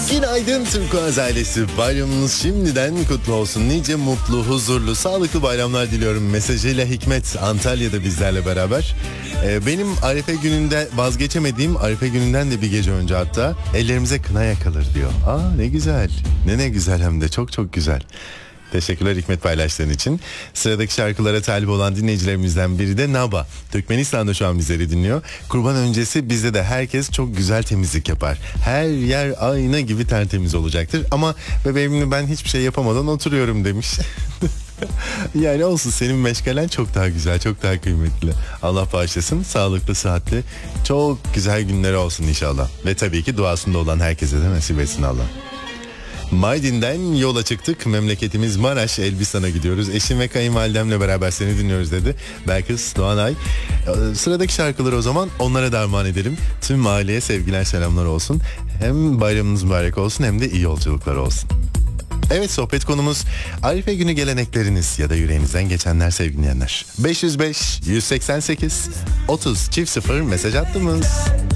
Günaydın Turkuaz ailesi. Bayramınız şimdiden kutlu olsun. Nice mutlu, huzurlu, sağlıklı bayramlar diliyorum. Mesajıyla Hikmet Antalya'da bizlerle beraber. Benim Arife gününde vazgeçemediğim, Arife gününden de bir gece önce hatta ellerimize kına yakılır diyor. Aa ne güzel. Ne güzel, hem de çok çok güzel. Teşekkürler Hikmet paylaştığın için. Sıradaki şarkılara talip olan dinleyicilerimizden biri de Naba. Türkmenistan'da şu an bizleri dinliyor. Kurban öncesi bizde de herkes çok güzel temizlik yapar. Her yer ayna gibi tertemiz olacaktır. Ama bebeğimle ben hiçbir şey yapamadan oturuyorum demiş. Yani olsun, senin meşgalen çok daha güzel, çok daha kıymetli. Allah bağışlasın, sağlıklı, sıhhatli, çok güzel günleri olsun inşallah. Ve tabii ki duasında olan herkese de nasip etsin Allah. Mardin'den yola çıktık. Memleketimiz Maraş, Elbistan'a gidiyoruz. Eşim ve kayınvalidemle beraber seni dinliyoruz dedi Belkıs Doğanay. Sıradaki şarkıları o zaman onlara da armağan edelim. Tüm aileye sevgiler, selamlar olsun. Hem bayramınız mübarek olsun, hem de iyi yolculuklar olsun. Evet, sohbet konumuz Arife günü gelenekleriniz ya da yüreğinizden geçenler sevgili dinleyenler. 505 188 30 çift 0 mesaj attığımız.